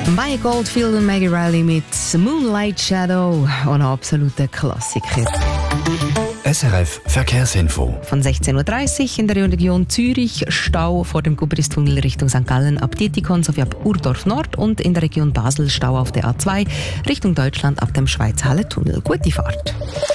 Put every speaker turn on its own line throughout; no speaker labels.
Maya Goldfield und Maggie Riley mit Moonlight Shadow, ein absoluter Klassiker.
SRF Verkehrsinfo.
Von 16.30 Uhr in der Region Zürich Stau vor dem Gubristunnel Richtung St. Gallen ab Dietikon sowie ab Urdorf Nord und in der Region Basel Stau auf der A2 Richtung Deutschland ab dem Schweizhalle-Tunnel. Gute Fahrt.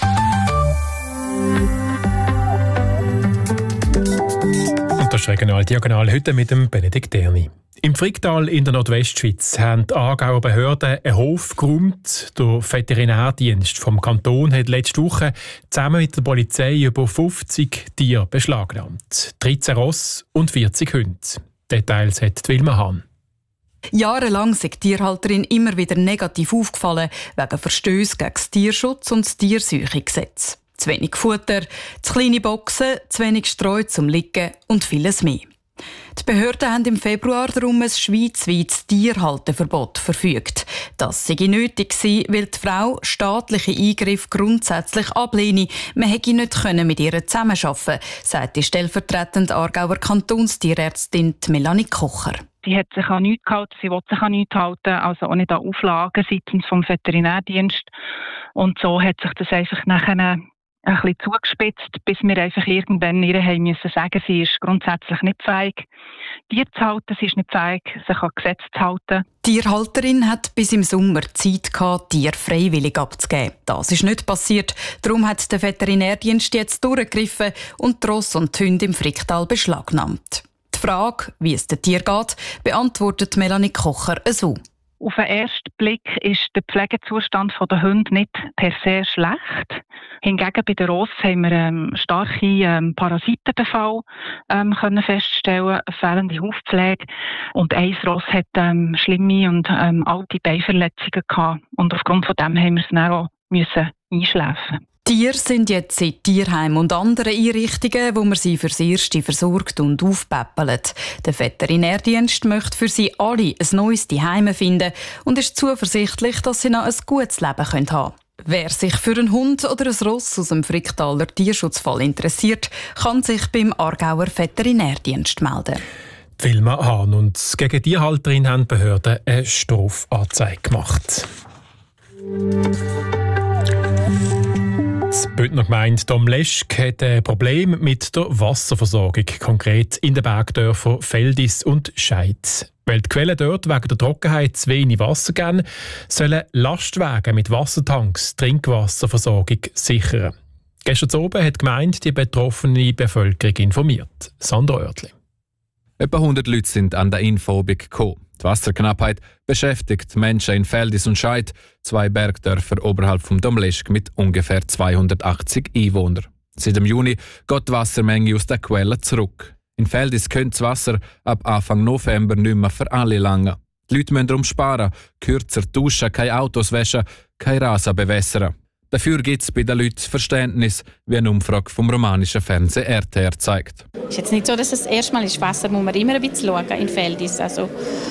Und das ist Regional Diagonal heute mit dem Benedikt Derni. Im Fricktal in der Nordwestschweiz haben die Aargauer Behörden einen Hof geräumt. Der Veterinärdienst vom Kanton hat letzte Woche zusammen mit der Polizei über 50 Tiere beschlagnahmt. 13 Ross und 40 Hunde. Details hat Wilma Hahn.
Jahrelang ist die Tierhalterin immer wieder negativ aufgefallen wegen Verstößen gegen das Tierschutz und das Tierseuchengesetz. Zu wenig Futter, zu kleine Boxen, zu wenig Streu zum Liegen und vieles mehr. Die Behörden haben im Februar darum ein schweizweites Tierhalteverbot verfügt. Das sei nötig gewesen, weil die Frau staatliche Eingriffe grundsätzlich ablehne. Man hätte nicht mit ihr zusammenarbeiten, sagt die stellvertretende Aargauer Kantonstierärztin Melanie Kocher.
Sie hat sich an nichts gehalten, sie will sich an nichts halten, also auch nicht an Auflagen seitens vom Veterinärdienst. Und so hat sich das einfach nachher ein bisschen zugespitzt, bis wir einfach irgendwann ihr haben müssen sagen, sie ist grundsätzlich nicht fähig, Tiere zu halten, sie ist nicht fähig, sich an Gesetze zu halten.
Die Tierhalterin hat bis im Sommer Zeit gehabt, Tiere freiwillig abzugeben. Das ist nicht passiert, darum hat der Veterinärdienst jetzt durchgegriffen und die Ross und die Hunde im Fricktal beschlagnahmt. Die Frage, wie es den Tieren geht, beantwortet Melanie Kocher so.
Auf den ersten Blick ist der Pflegezustand der Hunde nicht per se schlecht. Hingegen bei der Ross haben wir starke Parasitenbefall können feststellen, fehlende Hufpflege. Und ein Ross hat schlimme und alte Beinverletzungen gehabt. Und aufgrund von dem haben wir es dann auch müssen einschläfen.
Tiere sind jetzt in Tierheimen und anderen Einrichtungen, wo man sie fürs Erste versorgt und aufpäppelt. Der Veterinärdienst möchte für sie alle ein neues Zuhause finden und ist zuversichtlich, dass sie noch ein gutes Leben haben können. Wer sich für einen Hund oder ein Ross aus dem Fricktaler Tierschutzfall interessiert, kann sich beim Aargauer Veterinärdienst melden.
Wilma Hahn und gegen die Tierhalterin haben die Behörden eine Strafanzeige gemacht. Die Bündner Gemeinde Domleschg hat ein Problem mit der Wasserversorgung, konkret in den Bergdörfern Feldis und Scheid. Weil die Quellen dort wegen der Trockenheit zu wenig Wasser geben, sollen Lastwagen mit Wassertanks die Trinkwasserversorgung sichern. Gestern Abend hat die Gemeinde die betroffene Bevölkerung informiert. Sandra Oertli.
Etwa 100 Leute sind an der Infobik gekommen. Die Wasserknappheit beschäftigt Menschen in Feldis und Scheid, 2 Bergdörfer oberhalb vom Domleschg mit ungefähr 280 Einwohnern. Seit dem Juni geht die Wassermenge aus den Quellen zurück. In Feldis könnte das Wasser ab Anfang November nicht mehr für alle langen. Die Leute müssen darum sparen, kürzer duschen, keine Autos waschen, kein Rasen bewässern. Dafür gibt es bei den Leuten Verständnis, wie eine Umfrage vom romanischen Fernsehen RTR zeigt.
Es ist jetzt nicht so, dass es das erste Mal ist. Wasser muss man immer ein bisschen schauen in Feldis. Also,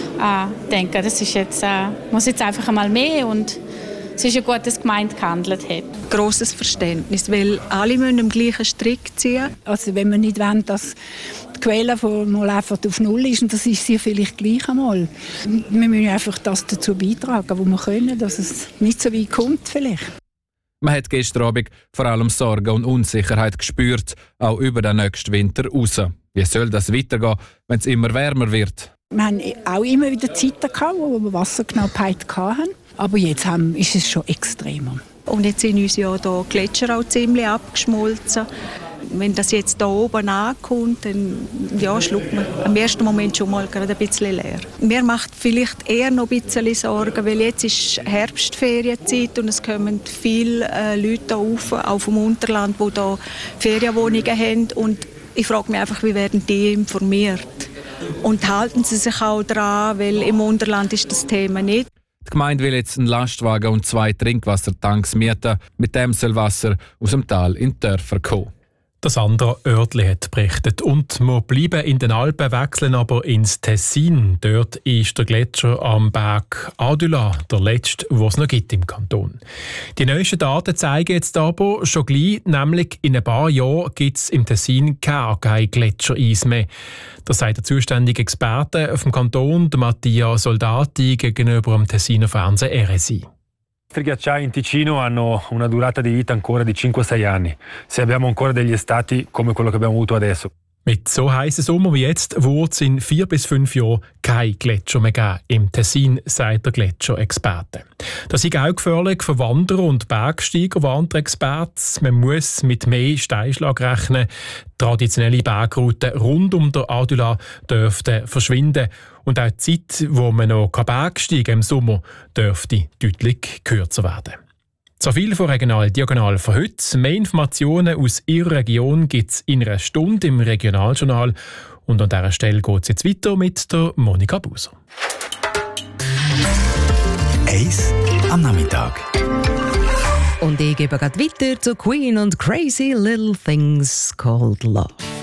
ich denke, das ist jetzt, muss jetzt einfach einmal mehr und es ist ja gut, dass die Gemeinde gehandelt hat.
Grosses Verständnis, weil alle müssen am gleichen Strick ziehen. Also wenn wir nicht wollen, dass die Quelle mal einfach auf Null ist, und das ist sie vielleicht gleich einmal. Wir müssen einfach das dazu beitragen, wo wir können, dass es nicht so weit kommt vielleicht.
Man hat gestern Abend vor allem Sorge und Unsicherheit gespürt, auch über den nächsten Winter raus. Wie soll das weitergehen, wenn es immer wärmer wird?
Wir haben auch immer wieder Zeiten gehabt, wo wir Wasserknappheit hatten. Aber jetzt ist es schon extremer.
Und jetzt sind uns ja hier Gletscher auch ziemlich abgeschmolzen. Wenn das jetzt hier oben ankommt, dann schluckt man im ersten Moment schon mal gerade ein bisschen leer. Mir macht vielleicht eher noch ein bisschen Sorgen, weil jetzt ist Herbstferienzeit und es kommen viele Leute auf dem Unterland, die hier Ferienwohnungen haben. Und ich frage mich einfach, wie werden die informiert? Und halten sie sich auch daran, weil im Unterland ist das Thema nicht.
Die Gemeinde will jetzt einen Lastwagen und 2 Trinkwassertanks mieten. Mit dem soll Wasser aus dem Tal in die Dörfer kommen.
Das Sandra Oertli hat berichtet. Und wir bleiben in den Alpen, wechseln aber ins Tessin. Dort ist der Gletscher am Berg Adula, der letzte, den es noch gibt im Kanton. Die neuesten Daten zeigen jetzt aber schon gleich, nämlich in ein paar Jahren gibt es im Tessin kein Gletschereis mehr. Das sagt der zuständige Experte vom Kanton, der Mattia Soldati, gegenüber dem Tessiner Fernsehen RSI.
I ghiacciai in Ticino hanno una durata di vita ancora di 5-6 anni, se abbiamo ancora degli estati come quello che abbiamo avuto adesso.
Mit so heißen Sommer wie jetzt wird es in 4 bis 5 Jahren kein Gletscher mehr geben im Tessin, sagt der Gletscherexperte. Das ist auch gefährlich für Wanderer und Bergsteiger, warnt der Experte. Man muss mit mehr Steinschlag rechnen. Traditionelle Bergrouten rund um den Adula dürften verschwinden. Und auch die Zeit, wo man noch Bergsteigen im Sommer dürfte deutlich kürzer werden. So viel von Regional Diagonal für heute. Mehr Informationen aus Ihrer Region gibt es in einer Stunde im Regionaljournal. Und an dieser Stelle geht es jetzt weiter mit der Monika Buser.
Eis am Nachmittag.
Und ich gebe gerade weiter zu Queen und Crazy Little Things Called Love.